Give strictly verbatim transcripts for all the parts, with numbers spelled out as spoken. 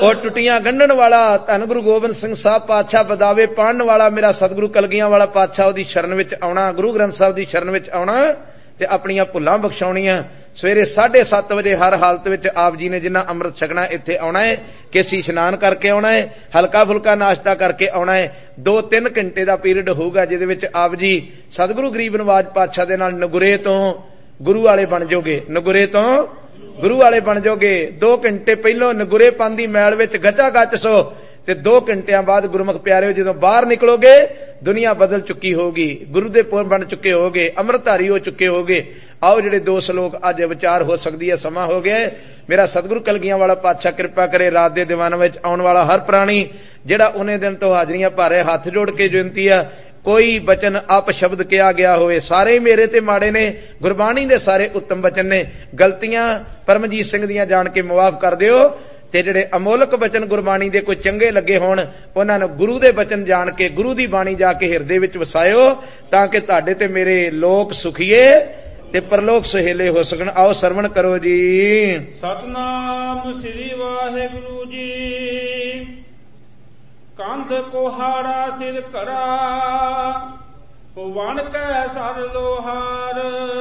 ਉਹ ਟੁੱਟੀਆਂ ਗੰਢਣ ਵਾਲਾ ਧੰਨ ਗੁਰੂ ਗੋਬਿੰਦ ਸਿੰਘ ਸਾਹਿਬ ਪਾਤਸ਼ਾਹ ਬਦਾਵੇ ਪੜਨ ਵਾਲਾ ਮੇਰਾ ਸਤਿਗੁਰੂ ਕਲਗੀਆਂ ਵਾਲਾ ਪਾਤਸ਼ਾਹ ਉਹਦੀ ਸ਼ਰਨ ਵਿੱਚ ਆਉਣਾ, ਗੁਰੂ ਗ੍ਰੰਥ ਸਾਹਿਬ ਦੀ ਸ਼ਰਨ ਵਿੱਚ ਆਉਣਾ ਤੇ ਆਪਣੀਆਂ ਭੁੱਲਾਂ ਬਖਸ਼ਾਉਣੀਆਂ। ਸਵੇਰੇ ਸਾਢੇ ਸੱਤ ਵਜੇ ਹਰ ਹਾਲਤ ਵਿੱਚ ਆਪ ਜੀ ਨੇ ਜਿੰਨਾ ਅੰਮ੍ਰਿਤ ਛਕਣਾ ਇੱਥੇ ਆਉਣਾ ਹੈ, ਕੇਸੀ ਇਸ਼ਨਾਨ ਕਰਕੇ ਆਉਣਾ ਹੈ, ਹਲਕਾ ਫੁਲਕਾ ਨਾਸ਼ਤਾ ਕਰਕੇ ਆਉਣਾ ਹੈ। ਦੋ ਤਿੰਨ ਘੰਟੇ ਦਾ ਪੀਰੀਅਡ ਹੋਊਗਾ ਜਿਹਦੇ ਵਿੱਚ ਆਪ ਜੀ ਸਤਿਗੁਰੂ ਗਰੀਬ ਨਵਾਜ ਪਾਤਸ਼ਾਹ ਦੇ ਨਾਲ ਨਗੁਰੇ ਤੋਂ ਗੁਰੂ ਵਾਲੇ ਬਣ ਜਾਓਗੇ, ਨਗੁਰੇ ਤੋਂ ਗੁਰੂ ਵਾਲੇ ਬਣ ਜਾਓਗੇ। ਦੋ ਘੰਟੇ ਪਹਿਲੋਂ ਨਗੁਰੇ ਪੰਨ ਦੀ ਮੈਲ ਵਿੱਚ ਗਚਾ ਗਚ ਸੋ ਤੇ ਦੋ ਘੰਟਿਆਂ ਬਾਅਦ ਗੁਰਮੁਖ ਪਿਆਰਿਓ ਜਦੋਂ ਬਾਹਰ ਨਿਕਲੋਗੇ ਦੁਨੀਆ ਬਦਲ ਚੁੱਕੀ ਹੋਊਗੀ, ਗੁਰੂ ਦੇ ਪੁਰ ਬਣ ਚੁੱਕੇ ਹੋਗੇ, ਅੰਮ੍ਰਿਤਧਾਰੀ ਹੋ ਚੁੱਕੇ ਹੋਗੇ। ਆਓ ਜਿਹੜੇ ਦੋ ਸ਼ਲੋਕ ਅੱਜ ਵਿਚਾਰ ਹੋ ਸਕਦੀ ਹੈ, ਸਮਾਂ ਹੋ ਗਿਆ। ਮੇਰਾ ਸਤਿਗੁਰੂ ਕਲਗੀਆਂ ਵਾਲਾ ਪਾਤਸ਼ਾਹ ਕਿਰਪਾ ਕਰੇ ਰਾਤ ਦੇ ਦੀਵਾਨਾਂ ਵਿੱਚ ਆਉਣ ਵਾਲਾ ਹਰ ਪ੍ਰਾਣੀ ਜਿਹੜਾ ਉਹਨੇ ਦਿਨ ਤੋਂ ਹਾਜ਼ਰੀਆਂ ਭਰ ਰਿਹਾ, ਹੱਥ ਜੋੜ ਕੇ ਬੇਨਤੀ ਆ ਕੋਈ ਬਚਨ ਅਪ ਸ਼ਬਦ ਕਿਹਾ ਗਿਆ ਹੋਵੇ, ਸਾਰੇ ਮੇਰੇ ਤੇ ਮਾੜੇ ਨੇ, ਗੁਰਬਾਣੀ ਦੇ ਸਾਰੇ ਉੱਤਮ ਬਚਨ ਨੇ, ਗਲਤੀਆਂ ਪਰਮਜੀਤ ਸਿੰਘ ਦੀਆਂ ਜਾਣ ਕੇ ਮੁਆਫ ਕਰ ਦਿਓ ਤੇ ਜਿਹੜੇ ਅਮੋਲਕ ਬਚਨ ਗੁਰਬਾਣੀ ਦੇ ਕੋਈ ਚੰਗੇ ਲੱਗੇ ਹੋਣ ਉਹਨਾਂ ਨੂੰ ਗੁਰੂ ਦੇ ਬਚਨ ਜਾਣ ਕੇ ਗੁਰੂ ਦੀ ਬਾਣੀ ਜਾ ਕੇ ਹਿਰਦੇ ਵਿੱਚ ਵਸਾਇਓ ਤਾਂ ਕਿ ਤੁਹਾਡੇ ਤੇ ਮੇਰੇ ਲੋਕ ਸੁਖੀਏ ਤੇ ਪਰਲੋਕ ਸੁਹੇਲੇ ਹੋ ਸਕਣ। ਆਓ ਸਰਵਣ ਕਰੋ ਜੀ। ਸਤਨਾਮ ਸ੍ਰੀ ਵਾਹਿਗੁਰੂ ਜੀ। ਕੰਧ ਕੋਹਾੜਾ ਸਿਰ ਕਰਾ ਵਣ ਕੈ ਸਰ ਲੋਹਾਰ।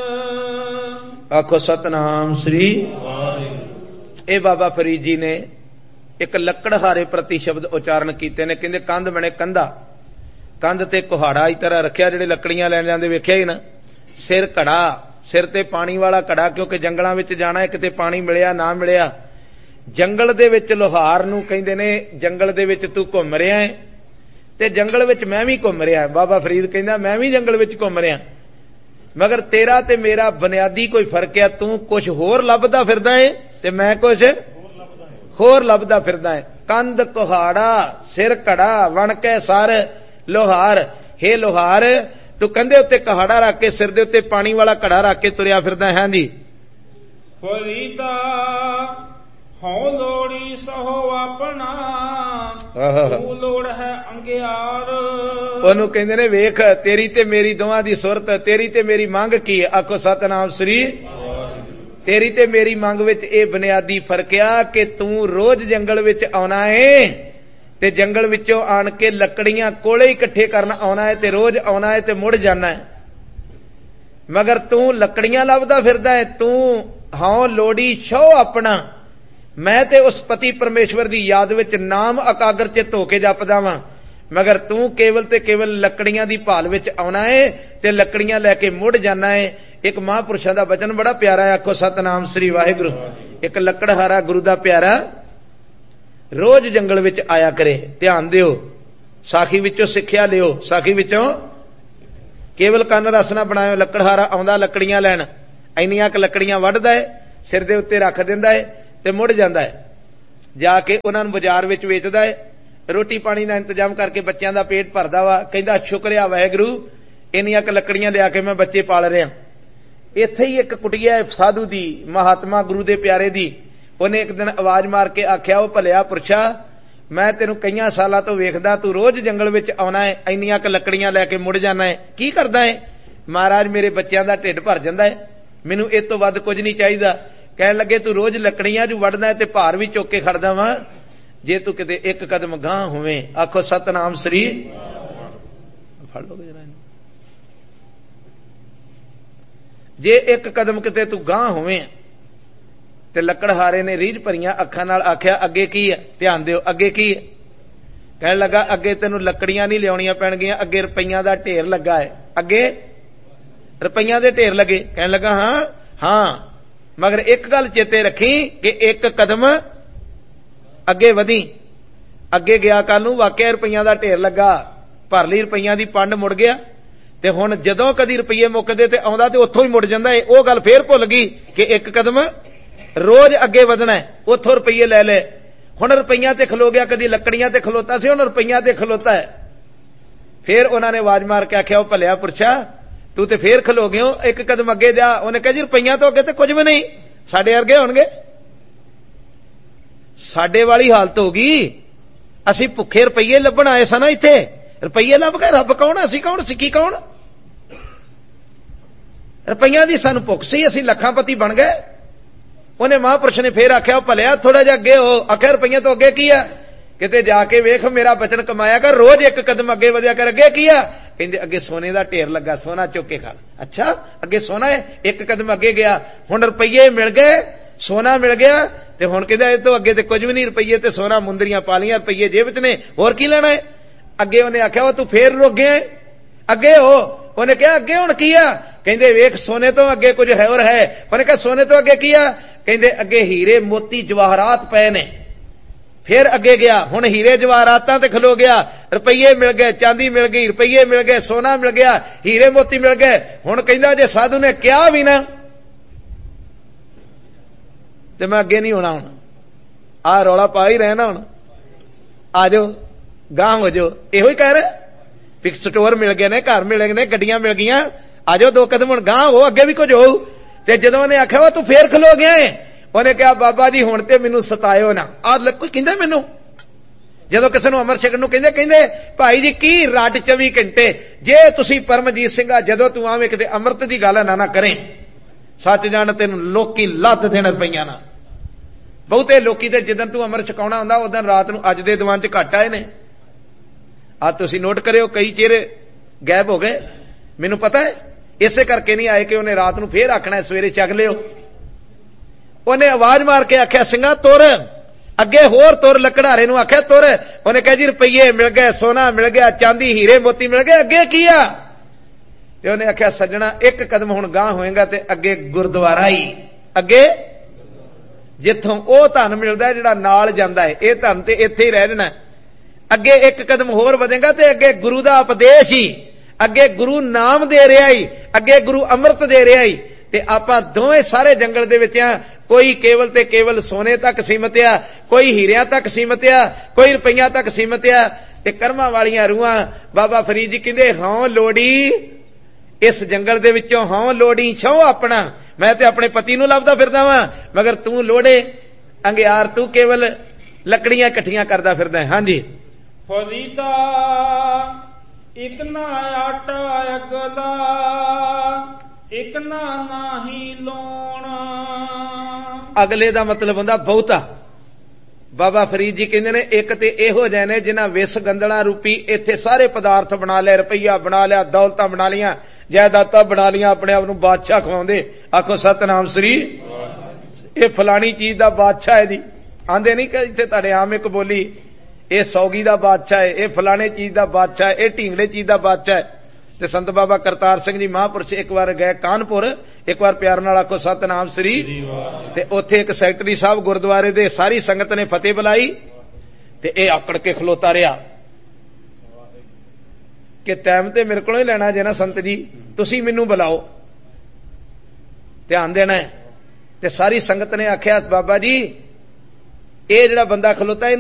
ਆਖੋ ਸਤਨਾਮ ਸ੍ਰੀ ਵਾਹਿਗੁਰੂ। ਇਹ ਬਾਬਾ ਫਰੀਦ ਜੀ ਨੇ ਇੱਕ ਲੱਕੜਹਾਰੇ ਪ੍ਰਤੀ ਸ਼ਬਦ ਉਚਾਰਨ ਕੀਤੇ ਨੇ। ਕਹਿੰਦੇ ਕੰਧ ਬਣੇ ਕੰਧਾ, ਕੰਧ ਤੇ ਕੁਹਾੜਾ ਇਸ ਤਰ੍ਹਾਂ ਰੱਖਿਆ ਜਿਹੜੇ ਲੱਕੜੀਆਂ ਲੈਣ ਜਾਂਦੇ ਵੇਖਿਆ ਹੀ ਨਾ। ਸਿਰ ਘੜਾ, ਸਿਰ ਤੇ ਪਾਣੀ ਵਾਲਾ ਘੜਾ, ਕਿਉਂਕਿ ਜੰਗਲਾਂ ਵਿੱਚ ਜਾਣਾ, ਕਿਤੇ ਪਾਣੀ ਮਿਲਿਆ ਨਾ ਮਿਲਿਆ। ਜੰਗਲ ਦੇ ਵਿੱਚ ਲੋਹਾਰ ਨੂੰ ਕਹਿੰਦੇ ਨੇ ਜੰਗਲ ਦੇ ਵਿੱਚ ਤੂੰ ਘੁੰਮ ਰਿਹਾ ਹੈ ਤੇ ਜੰਗਲ ਵਿੱਚ ਮੈਂ ਵੀ ਘੁੰਮ ਰਿਹਾ। ਬਾਬਾ ਫਰੀਦ ਕਹਿੰਦਾ ਮੈਂ ਵੀ ਜੰਗਲ ਵਿੱਚ ਘੁੰਮ ਰਿਹਾ, ਮਗਰ ਤੇਰਾ ਤੇ ਮੇਰਾ ਬੁਨਿਆਦੀ ਕੋਈ ਫਰਕ ਹੈ। ਤੂੰ ਕੁਝ ਹੋਰ ਲੱਭਦਾ ਫਿਰਦਾ ਏ ਤੇ ਮੈਂ ਕੁਝ ਹੋਰ ਲੱਭਦਾ ਫਿਰਦਾ ਏ। ਕੰਧ ਕੁਹਾੜਾ ਸਿਰ ਘੜਾ ਵਣ ਕੇ ਸਰ ਲੋਹਾਰ। ਹੇ ਲੋਹਾਰ ਤੂੰ ਕੰਧੇ ਉੱਤੇ ਕੁਹਾੜਾ ਰੱਖ ਕੇ ਸਿਰ ਦੇ ਉੱਤੇ ਪਾਣੀ ਵਾਲਾ ਘੜਾ ਰੱਖ ਕੇ ਤੁਰਿਆ ਫਿਰਦਾ ਹੈ ਜੀ। ਫਰੀਦਾ ਹਉ ਲੋੜੀ ਸਹੋ ਆਪਣਾ ਤੂੰ ਲੋੜ ਹੈ ਅੰਗਿਆਰ। ਉਹਨੂੰ ਕਹਿੰਦੇ ਨੇ ਵੇਖ ਤੇਰੀ ਤੇ ਮੇਰੀ ਦੋਵਾਂ ਦੀ ਸੁਰਤ, ਤੇਰੀ ਤੇ ਮੇਰੀ ਮੰਗ ਕੀ ਹੈ। ਆਖੋ ਸਤਨਾਮ ਸ੍ਰੀ। ਤੇਰੀ ਤੇ ਮੇਰੀ ਮੰਗ ਵਿੱਚ ਇਹ ਬੁਨਿਆਦੀ ਫਰਕ ਆ ਕਿ ਤੂੰ ਰੋਜ਼ ਜੰਗਲ ਵਿੱਚ ਆਉਣਾ ਏ ਤੇ ਜੰਗਲ ਵਿੱਚੋਂ ਆਣ ਕੇ ਲੱਕੜੀਆਂ ਕੋਲੇ ਇਕੱਠੇ ਕਰਨ ਆਉਣਾ ਹੈ ਤੇ ਰੋਜ਼ ਆਉਣਾ ਹੈ ਤੇ ਮੁੜ ਜਾਣਾ ਹੈ, ਮਗਰ ਤੂੰ ਲੱਕੜੀਆਂ ਲੱਭਦਾ ਫਿਰਦਾ ਹੈ। ਤੂੰ ਹਉ ਲੋੜੀ ਛੋ ਆਪਣਾ, ਮੈਂ ਤੇ ਉਸ ਪਤੀ ਪਰਮੇਸ਼ਵਰ ਦੀ ਯਾਦ ਵਿੱਚ ਨਾਮ ਇਕਾਗਰ ਚਿੱਤ ਹੋ ਕੇ ਜਪਦਾ ਵਾਂ, ਮਗਰ ਤੂੰ ਕੇਵਲ ਤੇ ਕੇਵਲ ਲੱਕੜੀਆਂ ਦੀ ਭਾਲ ਵਿੱਚ ਆਉਣਾ ਏ ਤੇ ਲੱਕੜੀਆਂ ਲੈ ਕੇ ਮੁੜ ਜਾਣਾ ਏ। ਇੱਕ ਮਹਾਂਪੁਰਸ਼ਾਂ ਦਾ ਬਚਨ ਬੜਾ ਪਿਆਰਾ ਹੈ। ਆਖੋ ਸਤਨਾਮ ਸ੍ਰੀ ਵਾਹਿਗੁਰੂ। ਇੱਕ ਲੱਕੜਹਾਰਾ ਗੁਰੂ ਦਾ ਪਿਆਰਾ ਰੋਜ਼ ਜੰਗਲ ਵਿੱਚ ਆਇਆ ਕਰੇ। ਧਿਆਨ ਦਿਓ, ਸਾਖੀ ਵਿੱਚੋਂ ਸਿੱਖਿਆ ਲਿਓ, ਸਾਖੀ ਵਿੱਚੋਂ ਕੇਵਲ ਕੰਨ ਰਸ ਨਾ ਬਣਾਇਓ। ਲੱਕੜਹਾਰਾ ਆਉਂਦਾ ਲੱਕੜੀਆਂ ਲੈਣ, ਇੰਨੀਆਂ ਕੁ ਲੱਕੜੀਆਂ ਵੱਢਦਾ ਏ, ਸਿਰ ਦੇ ਉੱਤੇ ਰੱਖ ਦਿੰਦਾ ਏ ਤੇ ਮੁੜ ਜਾਂਦਾ ਹੈ। ਜਾ ਕੇ ਉਹਨਾਂ ਨੂੰ ਬਾਜ਼ਾਰ ਵਿੱਚ ਵੇਚਦਾ ਹੈ, ਰੋਟੀ ਪਾਣੀ ਦਾ ਇੰਤਜ਼ਾਮ ਕਰਕੇ ਬੱਚਿਆਂ ਦਾ ਪੇਟ ਭਰਦਾ ਵਾ। ਕਹਿੰਦਾ ਸ਼ੁਕਰਿਆ ਵਾਹਿਗੁਰੂ ਇੰਨੀਆਂ ਕੁ ਲੱਕੜੀਆਂ ਲਿਆ ਕੇ ਮੈਂ ਬੱਚੇ ਪਾਲ ਰਿਹਾ। ਇੱਥੇ ਹੀ ਇੱਕ ਕੁਟੀਆ ਸਾਧੂ ਦੀ, ਮਹਾਤਮਾ ਗੁਰੂ ਦੇ ਪਿਆਰੇ ਦੀ, ਉਹਨੇ ਇੱਕ ਦਿਨ ਆਵਾਜ਼ ਮਾਰ ਕੇ ਆਖਿਆ ਉਹ ਭਲਿਆ ਪੁਰਸ਼ਾ ਮੈਂ ਤੈਨੂੰ ਕਈਆਂ ਸਾਲਾਂ ਤੋਂ ਵੇਖਦਾ, ਤੂੰ ਰੋਜ਼ ਜੰਗਲ ਵਿੱਚ ਆਉਣਾ ਹੈ, ਇੰਨੀਆਂ ਕੁ ਲੱਕੜੀਆਂ ਲੈ ਕੇ ਮੁੜ ਜਾਣਾ ਹੈ, ਕੀ ਕਰਦਾ ਹੈ? ਮਹਾਰਾਜ ਮੇਰੇ ਬੱਚਿਆਂ ਦਾ ਢਿੱਡ ਭਰ ਜਾਂਦਾ ਹੈ, ਮੈਨੂੰ ਇਸ ਤੋਂ ਵੱਧ ਕੁਝ ਨਹੀਂ ਚਾਹੀਦਾ। ਕਹਿਣ ਲੱਗੇ ਤੂੰ ਰੋਜ਼ ਲੱਕੜੀਆਂ ਜੂ ਵੱਢਦਾ ਹੈ ਤੇ ਭਾਰ ਵੀ ਚੁੱਕ ਕੇ ਖੜਦਾ ਵਾ, ਜੇ ਤੂੰ ਕਿਤੇ ਇੱਕ ਕਦਮ ਗਾਂਹ ਹੋਵੇਂ। ਆਖੋ ਸਤਨਾਮ ਸ੍ਰੀ। ਫੜ ਲੋ ਜਰਾ, ਜੇ ਇੱਕ ਕਦਮ ਕਿਤੇ ਤੂੰ ਗਾਂਹ ਹੋਵੇਂ। ਤੇ ਲੱਕੜਹਾਰੇ ਨੇ ਰੀਝ ਭਰੀਆਂ ਅੱਖਾਂ ਨਾਲ ਆਖਿਆ ਅੱਗੇ ਕੀ ਹੈ? ਧਿਆਨ ਦਿਓ ਅੱਗੇ ਕੀ ਹੈ। ਕਹਿਣ ਲੱਗਾ ਅੱਗੇ ਤੈਨੂੰ ਲੱਕੜੀਆਂ ਨਹੀਂ ਲਿਆਉਣੀਆਂ ਪੈਣਗੀਆਂ, ਅੱਗੇ ਰੁਪਈਆਂ ਦਾ ਢੇਰ ਲੱਗਾ ਹੈ। ਅੱਗੇ ਰੁਪਈਆਂ ਦੇ ਢੇਰ ਲੱਗੇ। ਕਹਿਣ ਲੱਗਾ ਹਾਂ ਹਾਂ, ਮਗਰ ਇੱਕ ਗੱਲ ਚੇਤੇ ਰੱਖੀ ਕਿ ਇੱਕ ਕਦਮ ਅੱਗੇ ਵਧੀ। ਅੱਗੇ ਗਿਆ ਕੱਲ ਨੂੰ ਵਾਕਿਆ ਰੁਪਈਆਂ ਦਾ ਢੇਰ ਲੱਗਾ, ਭਰ ਲਈ ਰੁਪਈਆਂ ਦੀ ਪੰਡ, ਮੁੜ ਗਿਆ। ਤੇ ਹੁਣ ਜਦੋਂ ਕਦੀ ਰੁਪਈਏ ਮੁੱਕਦੇ ਤੇ ਆਉਂਦਾ ਤੇ ਉੱਥੋਂ ਹੀ ਮੁੜ ਜਾਂਦਾ ਏ। ਉਹ ਗੱਲ ਫੇਰ ਭੁੱਲ ਗਈ ਕਿ ਇੱਕ ਕਦਮ ਰੋਜ਼ ਅੱਗੇ ਵਧਣਾ ਹੈ, ਉੱਥੋਂ ਰੁਪਈਏ ਲੈ ਲੈ। ਹੁਣ ਰੁਪਈਆਂ ਤੇ ਖਲੋ ਗਿਆ, ਕਦੀ ਲੱਕੜੀਆਂ ਤੇ ਖਲੋਤਾ ਸੀ, ਹੁਣ ਰੁਪਈਆਂ ਤੇ ਖਲੋਤਾ ਹੈ। ਫੇਰ ਉਹਨਾਂ ਨੇ ਆਵਾਜ਼ ਮਾਰ ਕੇ ਆਖਿਆ ਉਹ ਭਲਿਆ ਪੁਰਸ਼ਾ ਤੂੰ ਤੇ ਫੇਰ ਖਲੋ ਗਿਓ, ਇੱਕ ਕਦਮ ਅੱਗੇ ਜਾ। ਉਹਨੇ ਕਿਹਾ ਜੀ ਰੁਪਈਆਂ ਤੋਂ ਅੱਗੇ ਤੇ ਕੁਝ ਵੀ ਨਹੀਂ, ਸਾਡੇ ਵਰਗੇ ਹੋਣਗੇ। ਸਾਡੇ ਵਾਲੀ ਹਾਲਤ ਹੋ ਗਈ, ਅਸੀਂ ਭੁੱਖੇ ਰੁਪਈਏ ਲੱਭਣ ਆਏ ਸਾਂ ਨਾ ਇੱਥੇ, ਰੁਪਈਏ ਲੱਭ ਕੇ ਰੱਬ ਕੌਣ, ਅਸੀਂ ਕੌਣ, ਸਿੱਖੀ ਕੌਣ? ਰੁਪਈਆਂ ਦੀ ਸਾਨੂੰ ਭੁੱਖ ਸੀ, ਅਸੀਂ ਲੱਖਾਂਪਤੀ ਬਣ ਗਏ। ਉਹਨੇ ਮਹਾਂਪੁਰਸ਼ ਨੇ ਫੇਰ ਆਖਿਆ, ਉਹ ਭਲਿਆ ਥੋੜਾ ਜਿਹਾ ਅੱਗੇ ਹੋ। ਆਖਿਆ ਰੁਪਈਆ ਤੋਂ ਅੱਗੇ ਕੀ ਆ? ਕਿਤੇ ਜਾ ਕੇ ਵੇਖ, ਮੇਰਾ ਬਚਨ ਕਮਾਇਆ ਕਰ, ਰੋਜ਼ ਇੱਕ ਕਦਮ ਅੱਗੇ ਵਧਿਆ ਕਰ। ਅੱਗੇ ਕੀ ਆ? ਕਹਿੰਦੇ ਅੱਗੇ ਸੋਨੇ ਦਾ ਢੇਰ ਲੱਗਾ, ਸੋਨਾ ਚੁੱਕ ਕੇ ਖਾ। ਅੱਛਾ, ਅੱਗੇ ਸੋਨਾ ਹੈ। ਇੱਕ ਕਦਮ ਅੱਗੇ ਗਿਆ, ਹੁਣ ਰੁਪਈਏ ਮਿਲ ਗਏ, ਸੋਨਾ ਮਿਲ ਗਿਆ, ਤੇ ਹੁਣ ਕਹਿੰਦਾ ਇਹ ਤੋਂ ਅੱਗੇ ਤੇ ਕੁਝ ਵੀ ਨਹੀਂ, ਰੁਪਈਏ ਤੇ ਸੋਨਾ ਮੁੰਦਰੀਆਂ ਪਾ ਲੀਆਂ, ਰੁਪਈਏ ਜੇਬ ਚ ਨੇ, ਹੋਰ ਕੀ ਲੈਣਾ ਹੈ? ਅੱਗੇ ਉਹਨੇ ਆਖਿਆ, ਉਹ ਤੂੰ ਫੇਰ ਰੁਕ ਗਿਆ, ਅੱਗੇ ਹੋ। ਉਹਨੇ ਕਿਹਾ ਅੱਗੇ ਹੁਣ ਕੀ ਆ? ਕਹਿੰਦੇ ਵੇਖ, ਸੋਨੇ ਤੋਂ ਅੱਗੇ ਕੁਝ ਹੈ ਹੋਰ ਹੈ। ਉਹਨੇ ਕਿਹਾ ਸੋਨੇ ਤੋਂ ਅੱਗੇ ਕੀ ਆ? ਕਹਿੰਦੇ ਅੱਗੇ ਹੀਰੇ ਮੋਤੀ ਜਵਾਹਰਾਤ ਪਏ ਨੇ। ਫੇਰ ਅੱਗੇ ਗਿਆ, ਹੁਣ ਹੀਰੇ ਜਵਾਹਰਾਤਾਂ ਤੇ ਖਲੋ ਗਿਆ, ਰੁਪਈਏ ਮਿਲ ਗਏ, ਚਾਂਦੀ ਮਿਲ ਗਈ, ਰੁਪਈਏ ਮਿਲ ਗਏ, ਸੋਨਾ ਮਿਲ ਗਿਆ, ਹੀਰੇ ਮੋਤੀ ਮਿਲ ਗਏ। ਹੁਣ ਕਹਿੰਦਾ ਜੇ ਸਾਧੂ ਨੇ ਕਿਹਾ ਵੀ ਨਾ ਤੇ ਮੈਂ ਅੱਗੇ ਨਹੀਂ ਹੋਣਾ, ਹੁਣ ਆਹ ਰੌਲਾ ਪਾ ਹੀ ਰਹਿਣਾ, ਹੁਣ ਆ ਜਾਓ ਗਾਂਹ ਹੋ ਜਾਓ। ਇਹੋ ਹੀ ਕਹਿ ਰਿਹਾ, ਪਿਕ ਸਟੋਰ ਮਿਲ ਗਏ ਨੇ, ਘਰ ਮਿਲ ਗਏ ਨੇ, ਗੱਡੀਆਂ ਮਿਲ ਗਈਆਂ, ਆ ਜਾਓ ਦੋ ਕਦਮ ਹੁਣ ਗਾਂਹ ਹੋ, ਅੱਗੇ ਵੀ ਕੁਝ ਹੋਊ। ਤੇ ਜਦੋਂ ਉਹਨੇ ਆਖਿਆ ਵਾ ਤੂੰ ਫੇਰ ਖਲੋ ਗਿਆ ਏ, ਉਹਨੇ ਕਿਹਾ ਬਾਬਾ ਜੀ ਹੁਣ ਤੇ ਮੈਨੂੰ ਸਤਾਇਓ ਨਾ। ਆ ਕੋਈ ਕਹਿੰਦਾ ਮੈਨੂੰ, ਜਦੋਂ ਕਿਸੇ ਨੂੰ ਅਮਰ ਛਕਣ ਨੂੰ ਕਹਿੰਦੇ ਕਹਿੰਦੇ ਭਾਈ ਜੀ ਕੀ ਰੱਟ ਚੌਵੀ ਘੰਟੇ, ਜੇ ਤੁਸੀਂ ਪਰਮਜੀਤ ਸਿੰਘ ਆ, ਜਦੋਂ ਤੂੰ ਆਵੇਂ ਕਿਤੇ ਅੰਮ੍ਰਿਤ ਦੀ ਗੱਲ ਨਾ ਨਾ ਕਰੇ, ਸੱਚ ਜਾਣ ਤੈਨੂੰ ਲੋਕੀ ਲੱਤ ਦੇਣ ਰੁਪਈਆ ਨਾ। ਬਹੁਤੇ ਲੋਕੀ ਤੇ ਜਿੱਦਣ ਤੂੰ ਅਮਰ ਛਕਾਉਣਾ ਹੁੰਦਾ ਉਦੋਂ ਰਾਤ ਨੂੰ ਅੱਜ ਦੇ ਦੀਵਾਨ ਚ ਘੱਟ ਆਏ ਨੇ। ਆ ਤੁਸੀਂ ਨੋਟ ਕਰਿਓ, ਕਈ ਚਿਹਰੇ ਗਾਇਬ ਹੋ ਗਏ। ਮੈਨੂੰ ਪਤਾ ਹੈ ਇਸੇ ਕਰਕੇ ਨਹੀਂ ਆਏ ਕਿ ਉਹਨੇ ਰਾਤ ਨੂੰ ਫੇਰ ਆਖਣਾ ਸਵੇਰੇ ਚੱਕ ਲਿਓ। ਉਹਨੇ ਆਵਾਜ਼ ਮਾਰ ਕੇ ਆਖਿਆ ਸਿੰਘਾ ਤੁਰ ਅੱਗੇ, ਹੋਰ ਤੁਰ। ਲੱਕੜਾਰੇ ਨੂੰ ਆਖਿਆ ਤੁਰ। ਉਹਨੇ ਕਿਹਾ ਜੀ ਰੁਪਈਏ ਮਿਲ ਗਏ, ਸੋਨਾ ਮਿਲ ਗਿਆ, ਚਾਂਦੀ ਹੀਰੇ ਮੋਤੀ ਮਿਲ ਗਏ, ਅੱਗੇ ਕੀ ਆ? ਤੇ ਉਹਨੇ ਆਖਿਆ ਸੱਜਣਾ ਇੱਕ ਕਦਮ ਹੁਣ ਗਾਂਹ ਹੋਏਗਾ ਤੇ ਅੱਗੇ ਗੁਰਦੁਆਰਾ ਹੀ, ਅੱਗੇ ਜਿੱਥੋਂ ਉਹ ਧਨ ਮਿਲਦਾ ਜਿਹੜਾ ਨਾਲ ਜਾਂਦਾ ਹੈ, ਇਹ ਧਨ ਤੇ ਇੱਥੇ ਹੀ ਰਹਿ ਜਾਣਾ। ਅੱਗੇ ਇੱਕ ਕਦਮ ਹੋਰ ਵਧੇਗਾ ਤੇ ਅੱਗੇ ਗੁਰੂ ਦਾ ਉਪਦੇਸ਼ ਹੀ, ਅੱਗੇ ਗੁਰੂ ਨਾਮ ਦੇ ਰਿਹਾ ਹੀ, ਅੱਗੇ ਗੁਰੂ ਅੰਮ੍ਰਿਤ ਦੇ ਰਿਹਾ ਹੀ। ਤੇ ਆਪਾਂ ਦੋਵੇਂ ਸਾਰੇ ਜੰਗਲ ਦੇ ਵਿੱਚ ਆ, ਕੋਈ ਕੇਵਲ ਤੇ ਕੇਵਲ ਸੋਨੇ ਤੱਕ ਸੀਮਤ ਆ, ਕੋਈ ਹੀਰਿਆਂ ਤੱਕ ਸੀਮਤ ਆ, ਕੋਈ ਰੁਪਈਆਂ ਤੱਕ ਸੀਮਤ ਆ। ਤੇ ਕਰਮਾਂ ਵਾਲੀਆਂ ਰੂਹਾਂ ਬਾਬਾ ਫਰੀਦ ਜੀ ਕਹਿੰਦੇ ਹਉ ਲੋੜੀ ਇਸ ਜੰਗਲ ਦੇ ਵਿੱਚੋਂ, ਹਉ ਲੋੜੀ ਛਉ ਆਪਣਾ। ਮੈਂ ਤੇ ਆਪਣੇ ਪਤੀ ਨੂੰ ਲੱਭਦਾ ਫਿਰਦਾ ਵਾਂ, ਮਗਰ ਤੂੰ ਲੋੜੇ ਅੰਗਿਆਰ, ਤੂੰ ਕੇਵਲ ਲੱਕੜੀਆਂ ਇਕੱਠੀਆਂ ਕਰਦਾ ਫਿਰਦਾ। ਹਾਂਜੀ, ਫਰੀਦਾ ਇਕ ਨਾ ਆਟਾ ਅਗਲਾ, ਇਕ ਨਾ ਨਾਹੀ ਲੋਣ। ਅਗਲੇ ਦਾ ਮਤਲਬ ਹੁੰਦਾ ਬਹੁਤਾ। ਬਾਬਾ ਫਰੀਦ ਜੀ ਕਹਿੰਦੇ ਨੇ ਇੱਕ ਤੇ ਇਹੋ ਜਿਹੇ ਨੇ ਜਿਨ੍ਹਾਂ ਵਿਸ ਗੰਦਲਾਂ ਰੂਪੀ ਇੱਥੇ ਸਾਰੇ ਪਦਾਰਥ ਬਣਾ ਲਏ, ਰੁਪਈਆ ਬਣਾ ਲਿਆ, ਦੌਲਤਾਂ ਬਣਾ ਲੀਆਂ, ਜਾਇਦਾਦਾਂ ਬਣਾ ਲੀਆਂ, ਆਪਣੇ ਆਪ ਨੂੰ ਬਾਦਸ਼ਾਹ ਖਵਾਉਂਦੇ। ਆਖੋ ਸਤਨਾਮ ਸ੍ਰੀ, ਇਹ ਫਲਾਣੀ ਚੀਜ਼ ਦਾ ਬਾਦਸ਼ਾਹ ਹੈ ਜੀ। ਆਂਦੇ ਨਹੀਂ ਕਿ ਇੱਥੇ ਤੁਹਾਡੇ ਆਮ ਇੱਕ ਬੋਲੀ, ਇਹ ਸੌਗੀ ਦਾ ਬਾਦਸ਼ਾਹ ਹੈ, ਇਹ ਫਲਾਣੇ ਚੀਜ਼ ਦਾ ਬਾਦਸ਼ਾਹ ਹੈ, ਇਹ ਢੀਂਗੜੇ ਚੀਜ਼ ਦਾ ਬਾਦਸ਼ਾਹ ਹੈ। ਤੇ ਸੰਤ ਬਾਬਾ ਕਰਤਾਰ ਸਿੰਘ ਜੀ ਮਹਾਂਪੁਰਸ਼ ਇੱਕ ਵਾਰ ਗਏ ਕਾਨਪੁਰ, ਇੱਕ ਵਾਰ ਪਿਆਰ ਨਾਲ ਆਖੋ ਸਤਨਾਮ ਸ੍ਰੀ। ਤੇ ਉੱਥੇ ਇੱਕ ਸੈਕਟਰੀ ਸਾਹਿਬ ਗੁਰਦੁਆਰੇ ਦੇ ਸਾਰੀ ਸੰਗਤ ਨੇ ਫਤਿਹ ਬੁਲਾਈ, ਤੇ ਇਹ ਆਕੜ ਕੇ ਖਲੋਤਾ ਰਿਹਾ ਕਿ ਟਾਈਮ ਤੇ ਮੇਰੇ ਕੋਲੋਂ ਹੀ ਲੈਣਾ ਜੇ ਨਾ ਸੰਤ ਜੀ, ਤੁਸੀਂ ਮੈਨੂੰ ਬੁਲਾਓ, ਧਿਆਨ ਦੇਣਾ ਹੈ। ਤੇ ਸਾਰੀ ਸੰਗਤ ਨੇ ਆਖਿਆ ਬਾਬਾ ਜੀ ਇਹ ਜਿਹੜਾ ਬੰਦਾ ਖਲੋਤਾ